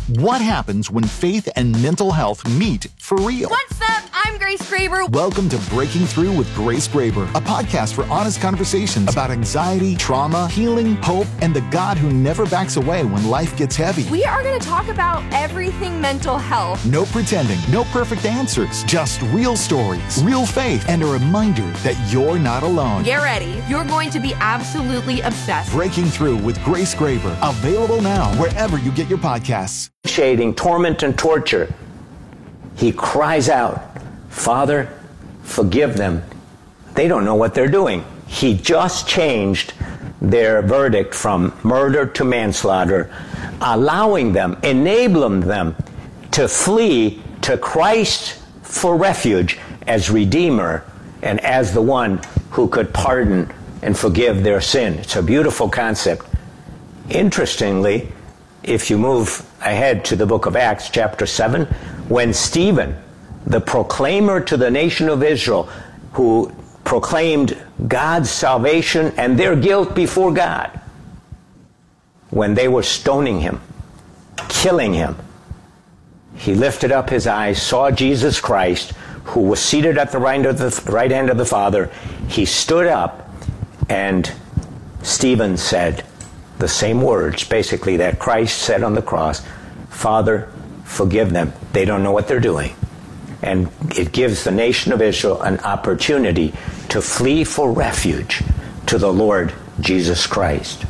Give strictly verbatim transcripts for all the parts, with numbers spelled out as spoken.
What happens when faith and mental health meet for real? What's up? I'm Grace Graber. Welcome to Breaking Through with Grace Graber, a podcast for honest conversations about anxiety, trauma, healing, hope, and the God who never backs away when life gets heavy. We are going to talk about everything mental health. No pretending, no perfect answers, just real stories, real faith, and a reminder that you're not alone. Get ready. You're going to be absolutely obsessed. Breaking Through with Grace Graber, available now wherever you get your podcasts. Shading torment and torture, he cries out, "Father, forgive them. They don't know what they're doing." He just changed their verdict from murder to manslaughter, allowing them, enabling them to flee to Christ for refuge as Redeemer and as the one who could pardon and forgive their sin. It's a beautiful concept. Interestingly, if you move ahead to the book of Acts, chapter seven, when Stephen, the proclaimer to the nation of Israel, who proclaimed God's salvation and their guilt before God, when they were stoning him, killing him, he lifted up his eyes, saw Jesus Christ, who was seated at the right, of the right hand of the Father. He stood up, and Stephen said the same words, basically, that Christ said on the cross: "Father, forgive them. They don't know what they're doing." And it gives the nation of Israel an opportunity to flee for refuge to the Lord Jesus Christ.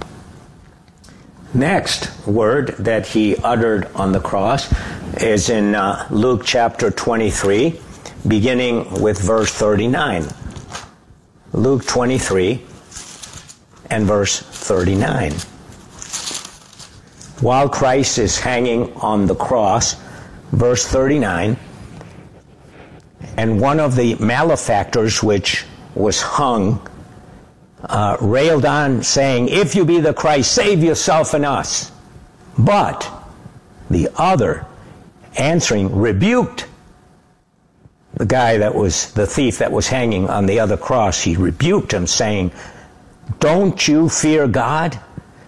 Next word that he uttered on the cross is in uh, Luke chapter twenty-three, beginning with verse thirty-nine. Luke twenty-three and verse thirty-nine. While Christ is hanging on the cross, verse thirty-nine, and one of the malefactors which was hung uh, railed on, saying, "If you be the Christ, save yourself and us." But the other, answering, rebuked the guy that was the thief that was hanging on the other cross. He rebuked him, saying, "Don't you fear God,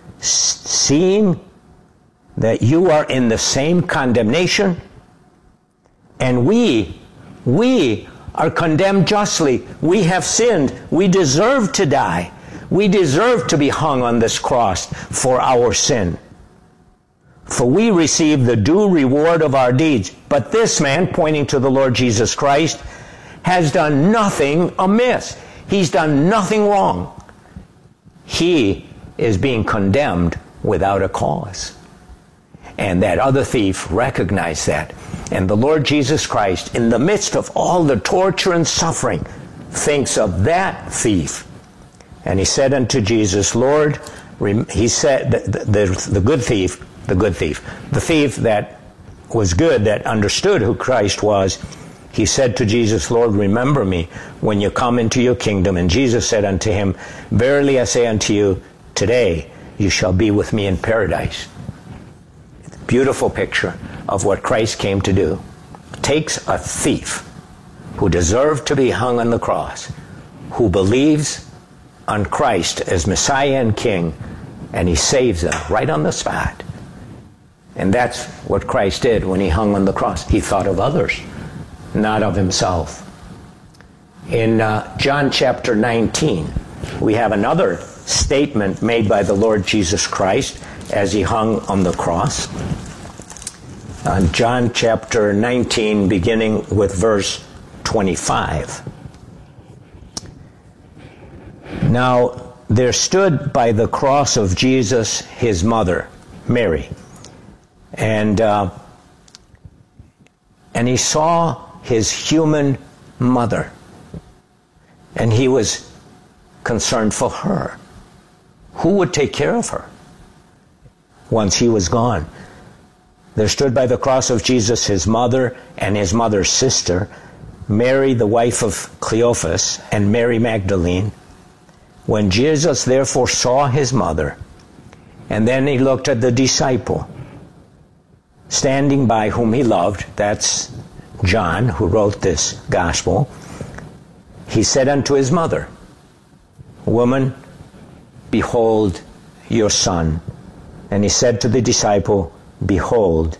seeing that you are in the same condemnation? And we, we are condemned justly. We have sinned. We deserve to die. We deserve to be hung on this cross for our sin. For we receive the due reward of our deeds. But this man," pointing to the Lord Jesus Christ, "has done nothing amiss." He's done nothing wrong. He is being condemned without a cause. And that other thief recognized that. And the Lord Jesus Christ, in the midst of all the torture and suffering, thinks of that thief. And he said unto Jesus, "Lord," he said, the, the, the good thief, the good thief, the thief that was good, that understood who Christ was, he said to Jesus, "Lord, remember me when you come into your kingdom." And Jesus said unto him, "Verily I say unto you, today you shall be with me in paradise." Beautiful picture of what Christ came to do. Takes a thief who deserved to be hung on the cross, who believes on Christ as Messiah and King, and he saves them right on the spot. And that's what Christ did when he hung on the cross. He thought of others, not of himself. In uh, John chapter nineteen, we have another statement made by the Lord Jesus Christ as he hung on the cross. Uh, John chapter nineteen, beginning with verse twenty-five. "Now there stood by the cross of Jesus his mother, Mary, and uh, and he saw his human mother, and he was concerned for her. Who would take care of her once he was gone? There stood by the cross of Jesus his mother and his mother's sister, Mary the wife of Cleophas, and Mary Magdalene. When Jesus therefore saw his mother, and then he looked at the disciple standing by whom he loved," that's John, who wrote this gospel, "he said unto his mother, Woman, behold your son. And he said to the disciple, Behold